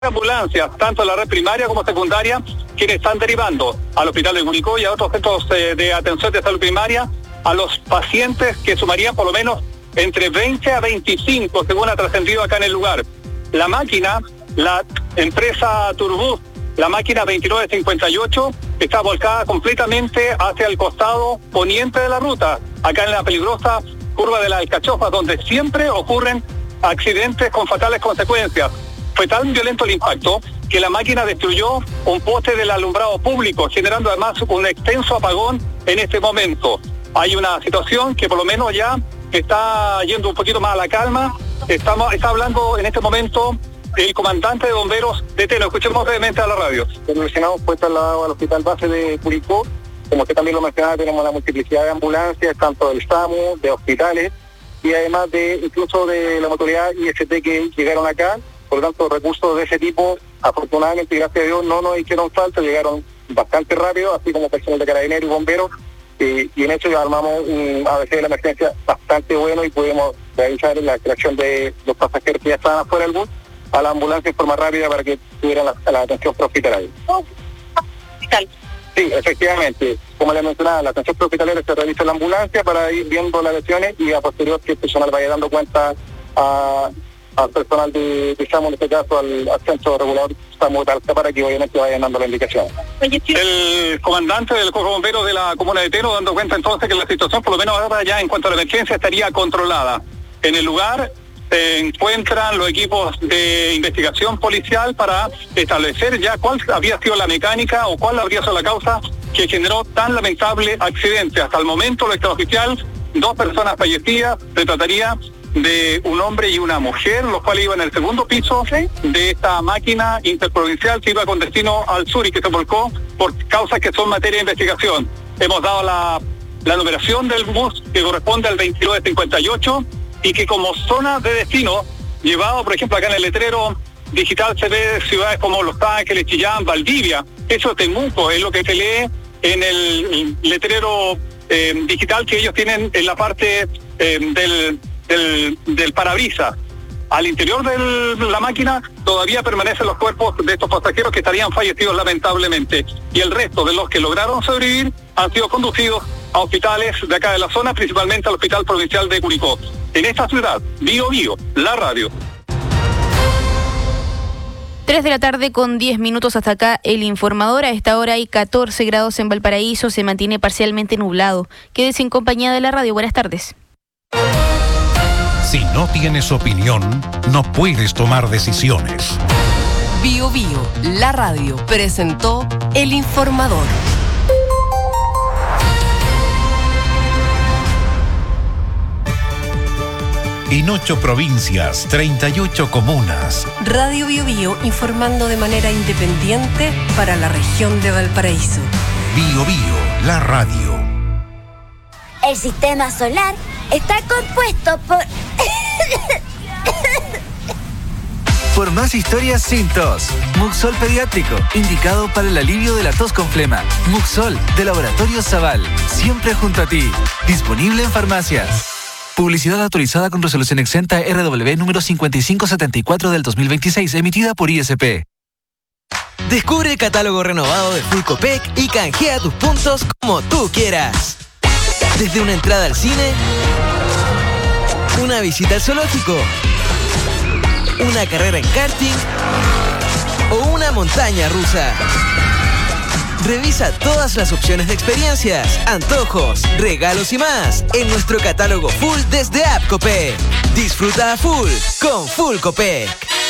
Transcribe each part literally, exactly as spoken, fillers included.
ambulancias, tanto en la red primaria como secundaria, quienes están derivando al hospital de Curicó y a otros centros eh, de atención de salud primaria a los pacientes que sumarían por lo menos entre veinte a veinticinco, según ha trascendido acá en el lugar. La máquina, la empresa Turbus, la máquina veintinueve cincuenta y ocho, está volcada completamente hacia el costado poniente de la ruta, acá en la peligrosa curva de la Alcachofa, donde siempre ocurren accidentes con fatales consecuencias. Fue tan violento el impacto que la máquina destruyó un poste del alumbrado público, generando además un extenso apagón en este momento. Hay una situación que por lo menos ya está yendo un poquito más a la calma. Estamos, está hablando en este momento el comandante de bomberos de Teno. Escuchemos brevemente a la radio. El lesionado fue trasladado al hospital base de Curicó. Como usted también lo mencionaba, tenemos la multiplicidad de ambulancias, tanto del SAMU, de hospitales, y además de incluso de la motoridad I S T que llegaron acá. Por lo tanto, recursos de ese tipo, afortunadamente, gracias a Dios, no nos hicieron falta, llegaron bastante rápido, así como personal de carabineros y bomberos, eh, y en eso ya armamos un A B C de la emergencia bastante bueno y pudimos realizar la extracción de los pasajeros que ya estaban afuera del bus a la ambulancia en forma rápida para que tuvieran la, la atención prehospitalaria. Sí, efectivamente. Como les mencionaba, la atención prehospitalaria se realiza en la ambulancia para ir viendo las lesiones y a posterior que el personal vaya dando cuenta a... al personal de, de SAMU, en este caso al, al centro regulador SAMU Talca, para que obviamente vayan dando la indicación. El comandante del Cuerpo de Bomberos de la comuna de Teno dando cuenta entonces que la situación, por lo menos ahora ya en cuanto a la emergencia, estaría controlada. En el lugar se encuentran los equipos de investigación policial para establecer ya cuál había sido la mecánica o cuál habría sido la causa que generó tan lamentable accidente. Hasta el momento, lo extraoficial, dos personas fallecidas, se trataría de un hombre y una mujer, los cuales iban en el segundo piso de esta máquina interprovincial que iba con destino al sur y que se volcó por causas que son materia de investigación. Hemos dado la, la numeración del bus que corresponde al veintinueve cincuenta y ocho y que como zona de destino, llevado por ejemplo acá en el letrero digital se ve ciudades como Los Ángeles, Chillán, Valdivia. Eso es Temuco, es lo que se lee en el letrero eh, digital que ellos tienen en la parte eh, del Del, del parabrisas. Al interior de la máquina todavía permanecen los cuerpos de estos pasajeros que estarían fallecidos lamentablemente, y el resto de los que lograron sobrevivir han sido conducidos a hospitales de acá de la zona, principalmente al Hospital Provincial de Curicó. En esta ciudad, Bio Bio, la radio. tres de la tarde con diez minutos hasta acá el informador. A esta hora hay catorce grados en Valparaíso, se mantiene parcialmente nublado. Quédese en compañía de la radio. Buenas tardes. Si no tienes opinión, no puedes tomar decisiones. Bio Bio, la radio, presentó El Informador. En ocho provincias, treinta y ocho comunas. Radio Bio Bio, informando de manera independiente para la región de Valparaíso. Bio Bio, la radio. El sistema solar está compuesto por... Por más historias sin tos. Muxol Pediátrico, indicado para el alivio de la tos con flema. Muxol, de Laboratorio Zaval, siempre junto a ti. Disponible en farmacias. Publicidad autorizada con resolución exenta R W número cincuenta y cinco setenta y cuatro del dos mil veintiséis, emitida por I S P. Descubre el catálogo renovado de Full Copec y canjea tus puntos como tú quieras. Desde una entrada al cine, una visita al zoológico, una carrera en karting o una montaña rusa. Revisa todas las opciones de experiencias, antojos, regalos y más en nuestro catálogo full desde App Copec. Disfruta a full con Full Copec.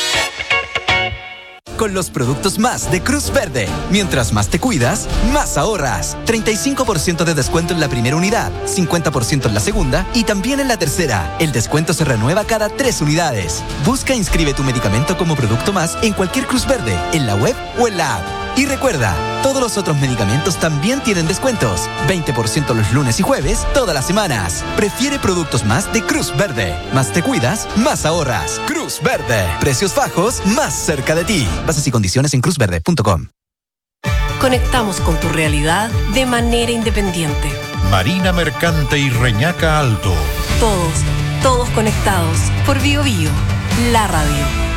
Con los productos más de Cruz Verde. Mientras más te cuidas, más ahorras. treinta y cinco por ciento de descuento en la primera unidad, cincuenta por ciento en la segunda y también en la tercera. El descuento se renueva cada tres unidades. Busca e inscribe tu medicamento como producto más en cualquier Cruz Verde, en la web o en la app. Y recuerda, todos los otros medicamentos también tienen descuentos. veinte por ciento los lunes y jueves, todas las semanas. Prefiere productos más de Cruz Verde. Más te cuidas, más ahorras. Cruz Verde. Precios bajos, más cerca de ti. Bases y condiciones en cruz verde punto com. Conectamos con tu realidad de manera independiente. Marina Mercante y Reñaca Alto. Todos, todos conectados por Bio Bio, la radio.